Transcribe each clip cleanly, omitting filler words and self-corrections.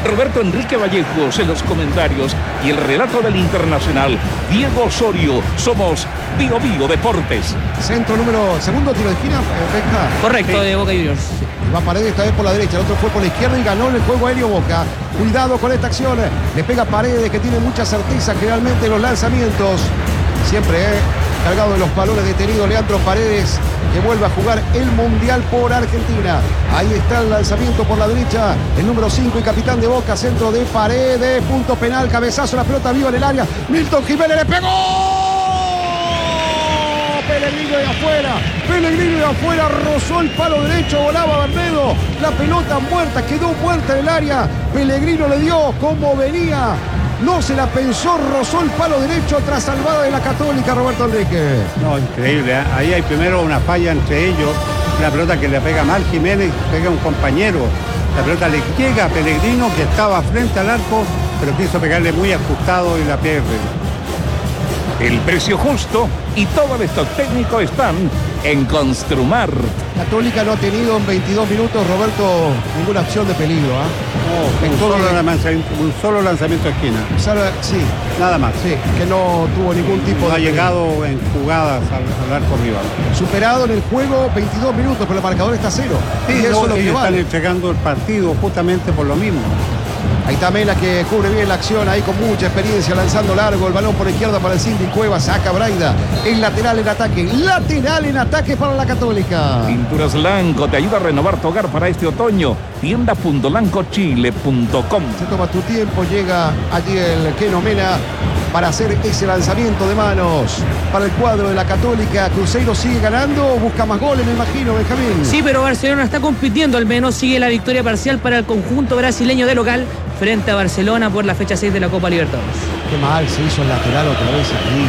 Roberto Enrique Vallejos en los comentarios y el relato del internacional Diego Osorio. Somos Bio Bio Deportes. Segundo tiro de esquina, Pesca. Correcto, de Boca Juniors. Va Paredes esta vez por la derecha, el otro fue por la izquierda y ganó en el juego aéreo Boca. Cuidado con esta acción. Le pega Paredes, que tiene mucha certeza generalmente en los lanzamientos. Siempre cargado de los balones detenido Leandro Paredes, que vuelve a jugar el Mundial por Argentina. Ahí está el lanzamiento por la derecha, el número 5 y capitán de Boca, centro de Paredes, punto penal, cabezazo, la pelota viva en el área. Milton Jiménez le pegó. Pellegrino de afuera, rozó el palo derecho, volaba Bernedo, la pelota muerta, quedó muerta en el área. Pellegrino le dio como venía. No se la pensó, rozó el palo derecho tras salvada de la Católica, Roberto Enrique. No, increíble, ¿eh? Ahí hay primero una falla entre ellos, una pelota que le pega mal Jiménez, pega a un compañero. La pelota le llega a Pellegrino, que estaba frente al arco, pero quiso pegarle muy ajustado y la pierde. El precio justo y todo el stock técnico están en Construmar. Católica no ha tenido en 22 minutos, Roberto, ninguna acción de peligro. Un solo lanzamiento de esquina. Sí. Nada más. Sí, que no tuvo ningún tipo no de... ha llegado en jugadas al arco rival. Superado en el juego 22 minutos, pero el marcador está 0. Sí, y eso es lo que están vale. entregando el partido justamente por lo mismo. Ahí está Mena, que cubre bien la acción, ahí con mucha experiencia, lanzando largo el balón por izquierda para el Cindy Cueva, saca Braida, el lateral en ataque para la Católica. Pinturas Lanco te ayuda a renovar tu hogar para este otoño. Tienda.lancochile.com. Se toma tu tiempo, llega allí el Keno Mena para hacer ese lanzamiento de manos para el cuadro de la Católica. Cruzeiro sigue ganando, busca más goles, me imagino, Benjamín. Sí, pero Barcelona está compitiendo, al menos sigue la victoria parcial para el conjunto brasileño de local frente a Barcelona por la fecha 6 de la Copa Libertadores. Qué mal se hizo el lateral otra vez aquí.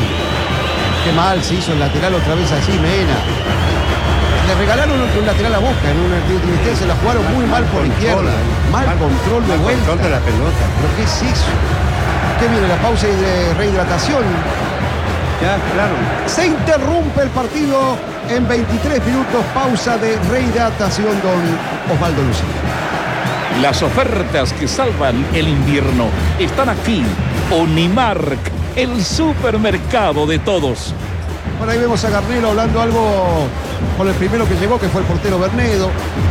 Mena. Le regalaron un lateral a Boca en una actividad, se la jugaron muy mal por izquierda. Mal control de vuelta. Control de la pelota. ¿Pero qué es eso? ¿Qué viene la pausa de rehidratación? Ya, claro. Se interrumpe el partido en 23 minutos, pausa de rehidratación, don Osvaldo Lucía. Las ofertas que salvan el invierno están aquí. Unimark, el supermercado de todos. Bueno, ahí vemos a Garnero hablando algo con el primero que llegó, que fue el portero Bernedo.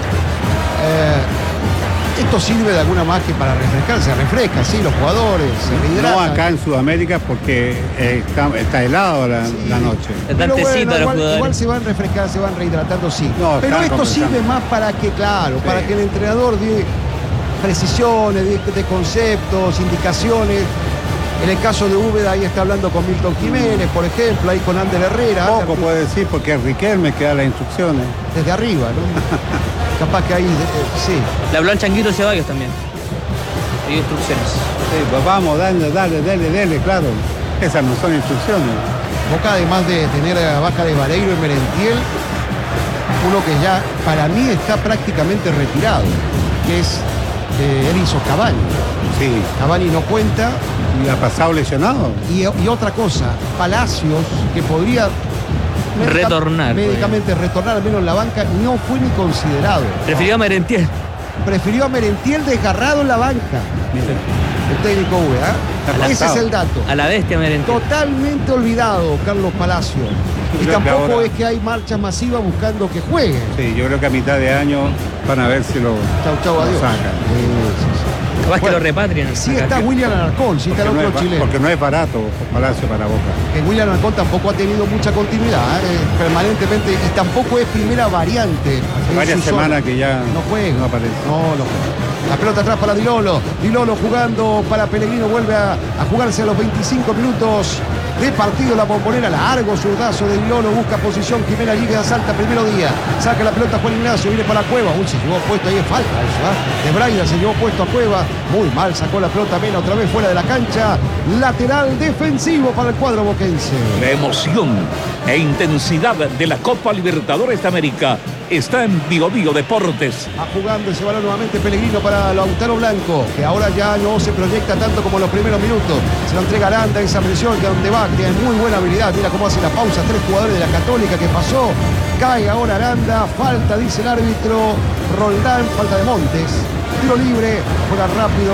Esto sirve de alguna más que para refrescar, se refresca, sí, los jugadores, se rehidratan. No acá en Sudamérica porque está helado la noche. Está tecito a los jugadores. Igual se van a refrescar, se van rehidratando, sí. No, pero esto sirve más para que, claro, para que el entrenador dé precisiones, de conceptos, indicaciones. En el caso de Úbeda, ahí está hablando con Milton Jiménez, por ejemplo, ahí con Ander Herrera. Poco puede decir porque es Riquelme que da las instrucciones. Desde arriba, ¿no? Capaz que ahí, sí. Le habló al Changuito Ceballos también. Hay instrucciones. Sí, pues vamos, dale, claro. Esas no son instrucciones. Boca, además de tener a baja de Vareiro y Merentiel, uno que ya para mí está prácticamente retirado, que es Edinson Cavani. Sí. Cavani no cuenta. Y ha pasado lesionado. Y otra cosa, Palacios, que podría médicamente retornar al menos en la banca, no fue ni considerado. Prefirió a Merentiel. Prefirió a Merentiel desgarrado en la banca. Miren. El técnico V, ese es el dato. A la bestia Merentiel. Totalmente olvidado Carlos Palacios. Y tampoco ahora es que hay marchas masivas buscando que juegue. Sí, yo creo que a mitad de año van a ver si lo adiós. sacan. Capaz que lo repatrian. Sí está William Alarcón, sí está el otro chileno. Porque no es barato Palacio para Boca. Que William Alarcón tampoco ha tenido mucha continuidad, permanentemente, y tampoco es primera variante. Varias semanas que ya no juega. No aparece. No juega. La pelota atrás para Dilolo. Dilolo jugando para Pellegrino, vuelve a jugarse a los 25 minutos de partido la Bombonera. Largo zurdazo de Dilolo, busca posición. Jimena llega, salta primero Díaz. Saca la pelota Juan Ignacio, viene para Cueva. Uy, se llevó puesto, ahí es falta eso, De Braida se llevó puesto a Cueva. Muy mal, sacó la pelota Mena otra vez fuera de la cancha. Lateral defensivo para el cuadro boquense. La emoción e intensidad de la Copa Libertadores de América está en Bio Bio Deportes. Va jugando ese balón nuevamente Pellegrino para Lautaro Blanco, que ahora ya no se proyecta tanto como en los primeros minutos. Se lo entrega Aranda, esa presión que donde va, tiene muy buena habilidad. Mira cómo hace la pausa, 3 jugadores de la Católica que pasó. Cae ahora Aranda, falta, dice el árbitro Roldán, falta de Montes. Tiro libre, juega rápido.